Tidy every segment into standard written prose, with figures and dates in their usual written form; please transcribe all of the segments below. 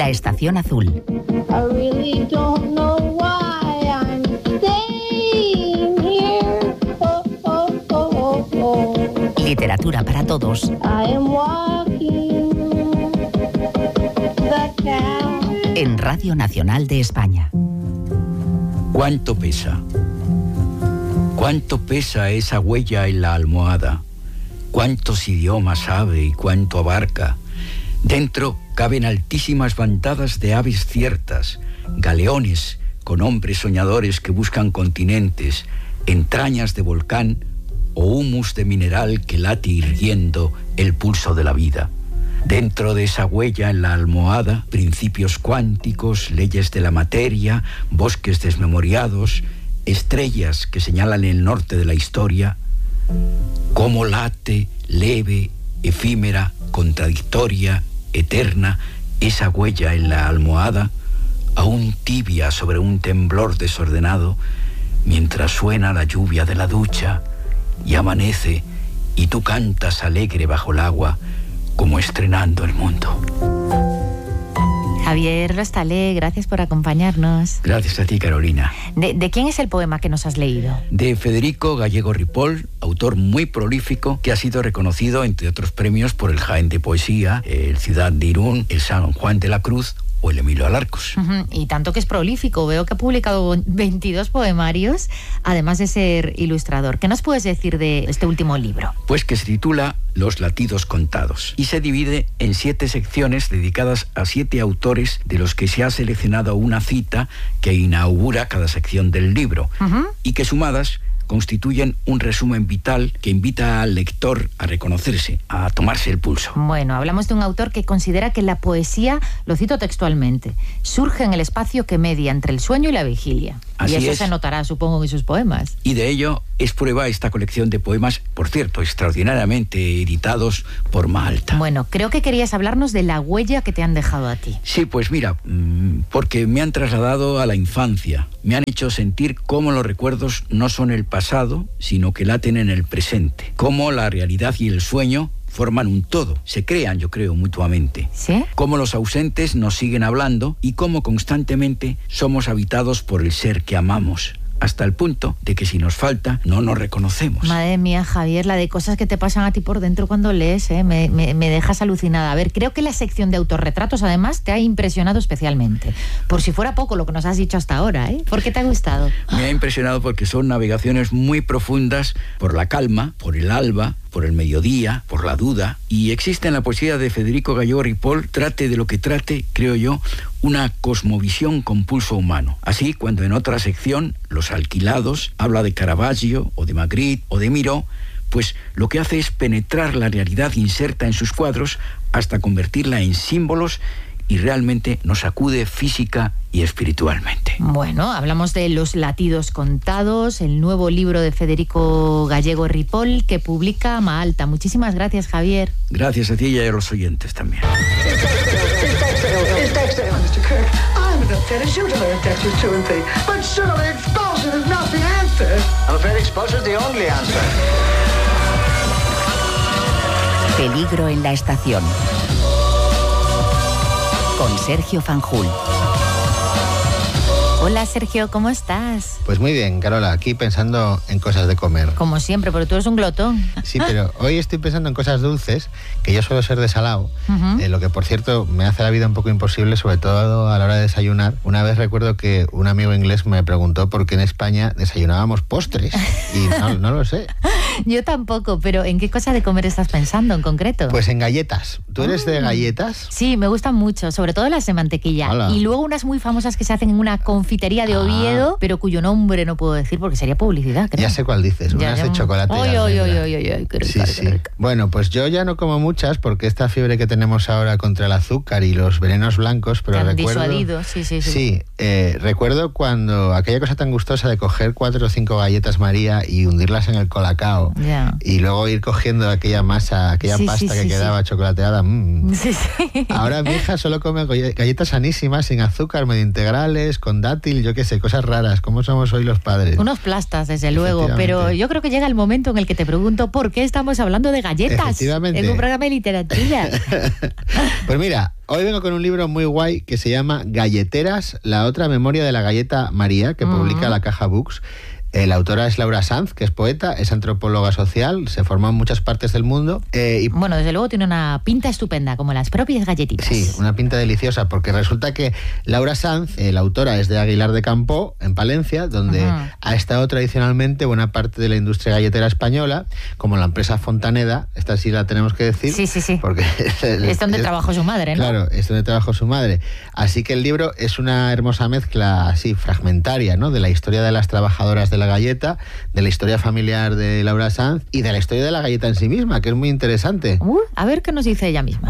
La Estación Azul. I really don't know why I'm staying here. Oh, oh, oh, oh, oh. Literatura para todos. I am walking the cat. En Radio Nacional de España. ¿Cuánto pesa? ¿Cuánto pesa esa huella en la almohada? ¿Cuántos idiomas sabe y cuánto abarca? Dentro caben altísimas bandadas de aves ciertas, galeones con hombres soñadores que buscan continentes, entrañas de volcán o humus de mineral que late irguiendo el pulso de la vida. Dentro de esa huella en la almohada, principios cuánticos, leyes de la materia, bosques desmemoriados, estrellas que señalan el norte de la historia. Cómo late, leve, efímera, contradictoria, eterna, esa huella en la almohada, aún tibia sobre un temblor desordenado, mientras suena la lluvia de la ducha y amanece y tú cantas alegre bajo el agua, como estrenando el mundo. Javier Rostalé, gracias por acompañarnos. Gracias a ti, Carolina. ¿De quién es el poema que nos has leído? De Federico Gallego Ripoll, autor muy prolífico que ha sido reconocido, entre otros premios, por el Jaén de Poesía, el Ciudad de Irún, el San Juan de la Cruz o el Emilio Alarcos. Y tanto que es prolífico. Veo que ha publicado 22 poemarios, además de ser ilustrador. ¿Qué nos puedes decir de este último libro? Pues que se titula Los latidos contados y se divide en 7 secciones dedicadas a 7 autores de los que se ha seleccionado una cita que inaugura cada sección del libro y que sumadas constituyen un resumen vital que invita al lector a reconocerse, a tomarse el pulso. Bueno, hablamos de un autor que considera que la poesía, lo cito textualmente, surge en el espacio que media entre el sueño y la vigilia. Así y eso es. se notará, supongo, en sus poemas. Y de ello es prueba esta colección de poemas, por cierto, extraordinariamente editados por Malta. Bueno, creo que querías hablarnos de la huella que te han dejado a ti. Sí, pues mira, porque me han trasladado a la infancia. Me han hecho sentir cómo los recuerdos no son el pasado, sino que laten en el presente. Cómo la realidad y el sueño forman un todo, se crean, yo creo, mutuamente. ¿Sí? Cómo los ausentes nos siguen hablando y cómo constantemente somos habitados por el ser que amamos, hasta el punto de que si nos falta, no nos reconocemos. Madre mía, Javier, la de cosas que te pasan a ti por dentro cuando lees, me dejas alucinada. A ver, creo que la sección de autorretratos, además, te ha impresionado especialmente. Por si fuera poco lo que nos has dicho hasta ahora, ¿eh? ¿Por qué te ha gustado? Me ha impresionado porque son navegaciones muy profundas por la calma, por el alba, por el mediodía, por la duda, y existe en la poesía de Federico Gallego Ripoll, trate de lo que trate, creo yo, una cosmovisión con pulso humano. Así, cuando en otra sección, Los alquilados, habla de Caravaggio, o de Magritte, o de Miró, pues lo que hace es penetrar la realidad inserta en sus cuadros hasta convertirla en símbolos y realmente nos sacude física y espiritualmente. Bueno, hablamos de Los latidos contados, el nuevo libro de Federico Gallego Ripoll que publica Malta. Muchísimas gracias, Javier. Gracias a ti y a los oyentes también. Peligro en la estación. Con Sergio Fanjul. Hola, Sergio, ¿cómo estás? Pues muy bien, Carola, aquí pensando en cosas de comer. Como siempre, pero tú eres un glotón. Sí, pero hoy estoy pensando en cosas dulces, que yo suelo ser de salado, lo que, por cierto, me hace la vida un poco imposible, sobre todo a la hora de desayunar. Una vez recuerdo que un amigo inglés me preguntó por qué en España desayunábamos postres, y no lo sé. Yo tampoco, pero ¿en qué cosa de comer estás pensando en concreto? Pues en galletas. ¿Tú eres de galletas? Sí, me gustan mucho, sobre todo las de mantequilla. Hola. Y luego unas muy famosas que se hacen en una confitería de Oviedo, pero cuyo nombre no puedo decir porque sería publicidad, creo. Ya sé cuál dices, unas de chocolate. Sí. Bueno, pues yo ya no como muchas porque esta fiebre que tenemos ahora contra el azúcar y los venenos blancos, pero recuerdo... disuadido, sí. Recuerdo cuando aquella cosa tan gustosa de coger 4 o 5 galletas María y hundirlas en el colacao y luego ir cogiendo aquella masa, aquella pasta que quedaba chocolateada. Sí. Ahora mi hija solo come galletas sanísimas, sin azúcar, medio integrales, con dátiles infantil, yo qué sé, cosas raras, ¿cómo somos hoy los padres? Unos plastas, desde luego, pero yo creo que llega el momento en el que te pregunto por qué estamos hablando de galletas en un programa de literatura. Pues mira, hoy vengo con un libro muy guay que se llama Galleteras, la otra memoria de la galleta María, que publica la Caja Books. La autora es Laura Sanz, que es poeta, es antropóloga social, se formó en muchas partes del mundo. Bueno, desde luego tiene una pinta estupenda, como las propias galletitas. Sí, una pinta deliciosa, porque resulta que Laura Sanz, la autora, es de Aguilar de Campoo, en Palencia, donde ha estado tradicionalmente buena parte de la industria galletera española, como la empresa Fontaneda, esta sí la tenemos que decir. Sí. Porque es donde trabajó su madre, ¿no? Claro, es donde trabajó su madre. Así que el libro es una hermosa mezcla así fragmentaria, ¿no? De la historia de las trabajadoras de la galleta, de la historia familiar de Laura Sanz y de la historia de la galleta en sí misma, que es muy interesante. A ver qué nos dice ella misma.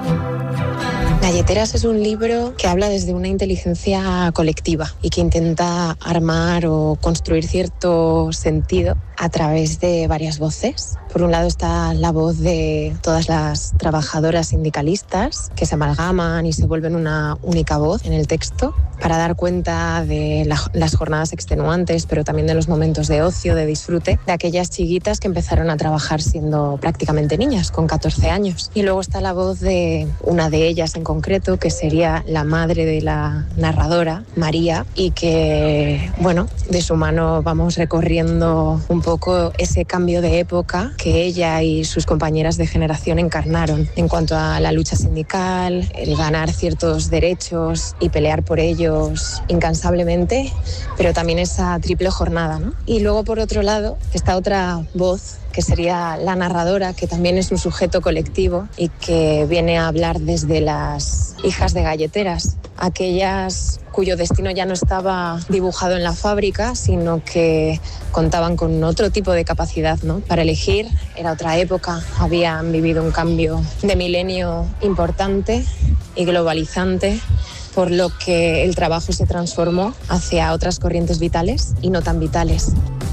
Galleteras es un libro que habla desde una inteligencia colectiva y que intenta armar o construir cierto sentido a través de varias voces. Por un lado está la voz de todas las trabajadoras sindicalistas que se amalgaman y se vuelven una única voz en el texto para dar cuenta de las jornadas extenuantes, pero también de los momentos de ocio, de disfrute, de aquellas chiquitas que empezaron a trabajar siendo prácticamente niñas, con 14 años. Y luego está la voz de una de ellas en concreto, que sería la madre de la narradora, María, y que, bueno, de su mano vamos recorriendo un poco ese cambio de época que ella y sus compañeras de generación encarnaron en cuanto a la lucha sindical, el ganar ciertos derechos y pelear por ellos incansablemente, pero también esa triple jornada, ¿no? Y luego, por otro lado, está otra voz que sería la narradora, que también es un sujeto colectivo y que viene a hablar desde las hijas de galleteras, aquellas cuyo destino ya no estaba dibujado en la fábrica, sino que contaban con otro tipo de capacidad, ¿no? Para elegir. Era otra época, habían vivido un cambio de milenio importante y globalizante, por lo que el trabajo se transformó hacia otras corrientes vitales y no tan vitales.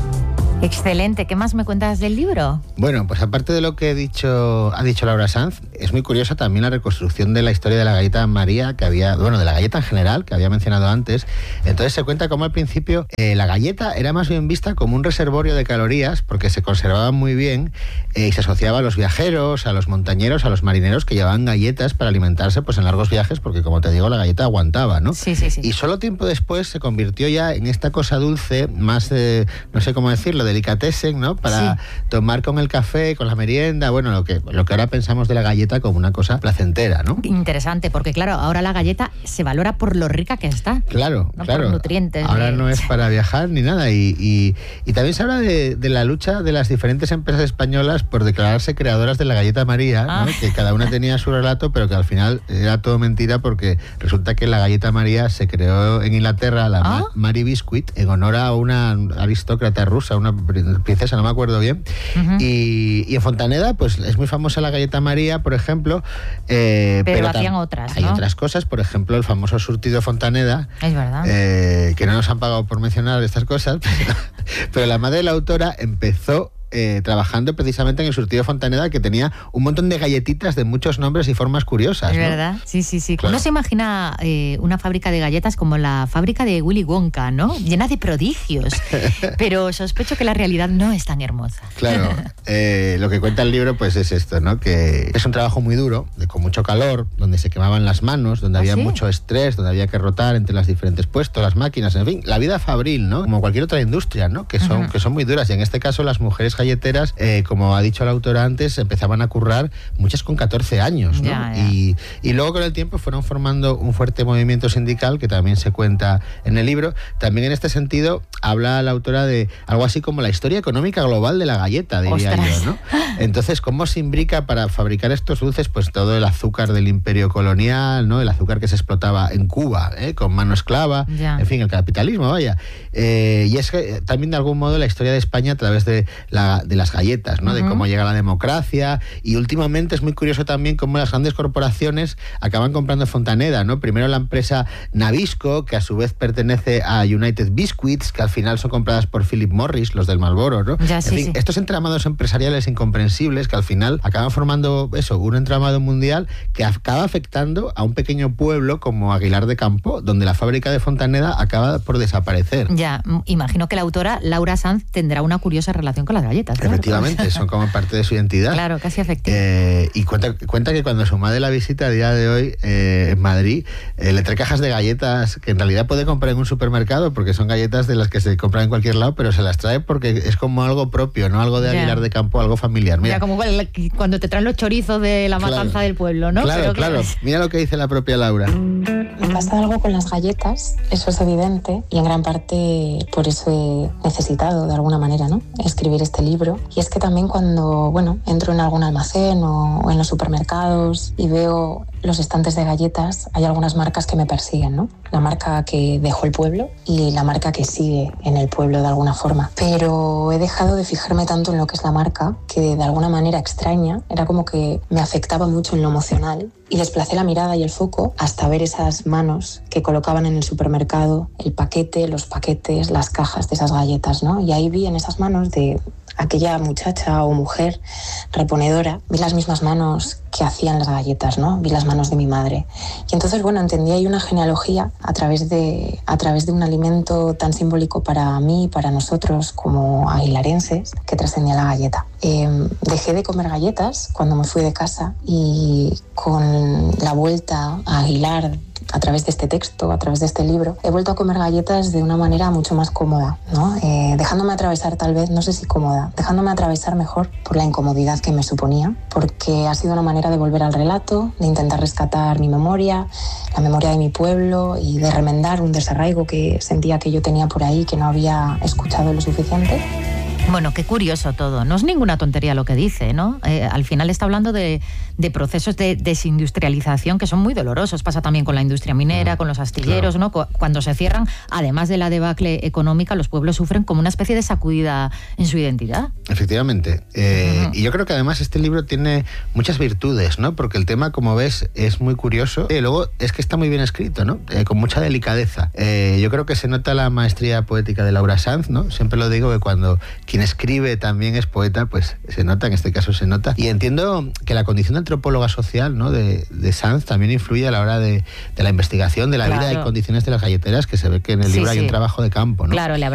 Excelente. ¿Qué más me cuentas del libro? Bueno, pues aparte de lo que ha dicho Laura Sanz, es muy curiosa también la reconstrucción de la historia de la galleta María, que había, bueno, de la galleta en general, que había mencionado antes. Entonces se cuenta cómo al principio la galleta era más bien vista como un reservorio de calorías, porque se conservaba muy bien y se asociaba a los viajeros, a los montañeros, a los marineros que llevaban galletas para alimentarse pues en largos viajes, porque como te digo, la galleta aguantaba, ¿no? Sí. Y solo tiempo después se convirtió ya en esta cosa dulce, más, no sé cómo decirlo, delicatessen, ¿no? Para tomar con el café, con la merienda, bueno, lo que ahora pensamos de la galleta como una cosa placentera, ¿no? Interesante, porque claro, ahora la galleta se valora por lo rica que está. Claro, no claro. Por nutrientes. Ahora no es para viajar ni nada. Y también se habla de la lucha de las diferentes empresas españolas por declararse creadoras de la galleta María, ¿no? Que cada una tenía su relato, pero que al final era todo mentira, porque resulta que la galleta María se creó en Inglaterra, la Mary Biscuit, en honor a una aristócrata rusa, una princesa, no me acuerdo bien. Y en Fontaneda, pues es muy famosa la galleta María, por ejemplo. Pero hacían otras, ¿no? Hay otras cosas, por ejemplo, el famoso surtido Fontaneda. Es verdad. Que no nos han pagado por mencionar estas cosas, pero la madre de la autora empezó trabajando precisamente en el surtido Fontaneda, que tenía un montón de galletitas de muchos nombres y formas curiosas, ¿no? Es verdad, sí. Claro. Uno se imagina una fábrica de galletas como la fábrica de Willy Wonka, ¿no? Llena de prodigios, pero sospecho que la realidad no es tan hermosa. Claro, lo que cuenta el libro pues es esto, ¿no? Que es un trabajo muy duro, con mucho calor, donde se quemaban las manos, donde había mucho estrés, donde había que rotar entre los diferentes puestos, las máquinas, en fin, la vida fabril, ¿no? Como cualquier otra industria, ¿no? Que son muy duras, y en este caso las mujeres galleteras, como ha dicho la autora antes, empezaban a currar muchas con 14 años, ¿no? Ya. Y luego con el tiempo fueron formando un fuerte movimiento sindical, que también se cuenta en el libro. También en este sentido habla la autora de algo así como la historia económica global de la galleta, diría yo, ¿no? Entonces, ¿cómo se imbrica para fabricar estos dulces? Pues todo el azúcar del imperio colonial, ¿no? El azúcar que se explotaba en Cuba, con mano esclava, en fin, el capitalismo, vaya. Y es que también de algún modo la historia de España, a través de la de las galletas, ¿no? De cómo llega la democracia, y últimamente es muy curioso también cómo las grandes corporaciones acaban comprando Fontaneda, ¿no? Primero la empresa Nabisco, que a su vez pertenece a United Biscuits, que al final son compradas por Philip Morris, los del Marlboro, ¿no? Ya, sí, en fin, sí. estos entramados empresariales incomprensibles que al final acaban formando eso, un entramado mundial que acaba afectando a un pequeño pueblo como Aguilar de Campo, donde la fábrica de Fontaneda acaba por desaparecer. Ya, imagino que la autora Laura Sanz tendrá una curiosa relación con las galletas. Claro. Efectivamente, son como parte de su identidad. Claro, casi afectiva. Y cuenta que cuando su madre la visita a día de hoy en Madrid, le trae cajas de galletas que en realidad puede comprar en un supermercado, porque son galletas de las que se compran en cualquier lado, pero se las trae porque es como algo propio, no algo de Aguilar de Campo, algo familiar. Mira. Ya, como cuando te traen los chorizos de la matanza del pueblo, ¿no? Claro, Pero claro. Mira lo que dice la propia Laura. Me pasa algo con las galletas, eso es evidente, y en gran parte por eso he necesitado de alguna manera, ¿no?, escribir este libro. Y es que también cuando, entro en algún almacén o en los supermercados y veo los estantes de galletas, hay algunas marcas que me persiguen, ¿no? La marca que dejó el pueblo y la marca que sigue en el pueblo de alguna forma. Pero he dejado de fijarme tanto en lo que es la marca, que de alguna manera extraña, era como que me afectaba mucho en lo emocional, y desplacé la mirada y el foco hasta ver esas manos que colocaban en el supermercado el paquete, los paquetes, las cajas de esas galletas, ¿no? Y ahí vi en esas manos de aquella muchacha o mujer reponedora, vi las mismas manos que hacían las galletas, ¿no? Vi las manos de mi madre. Y entonces, entendí ahí una genealogía a través de un alimento tan simbólico para mí, para nosotros como aguilarenses, que trascendía la galleta. Dejé de comer galletas cuando me fui de casa, y con la vuelta a Aguilar, a través de este texto, a través de este libro, he vuelto a comer galletas de una manera mucho más cómoda, ¿no? Dejándome atravesar, tal vez, no sé si cómoda, dejándome atravesar mejor por la incomodidad que me suponía, porque ha sido una manera de volver al relato, de intentar rescatar mi memoria, la memoria de mi pueblo, y de remendar un desarraigo que sentía que yo tenía por ahí, que no había escuchado lo suficiente. Bueno, qué curioso todo. No es ninguna tontería lo que dice, ¿no? Al final está hablando de procesos de desindustrialización que son muy dolorosos. Pasa también con la industria minera, con los astilleros, claro, ¿no? Cuando se cierran, además de la debacle económica, los pueblos sufren como una especie de sacudida en su identidad. Efectivamente. Y yo creo que además este libro tiene muchas virtudes, ¿no? Porque el tema, como ves, es muy curioso. Y luego es que está muy bien escrito, ¿no? Con mucha delicadeza. Yo creo que se nota la maestría poética de Laura Sanz, ¿no? Siempre lo digo, que cuando quien escribe también es poeta, pues se nota, en este caso se nota. Y entiendo que la condición de antropóloga social, ¿no?, de Sanz también influye a la hora de la investigación de la vida y condiciones de las galleteras, que se ve que en el libro hay un trabajo de campo, ¿no? Claro, le habrá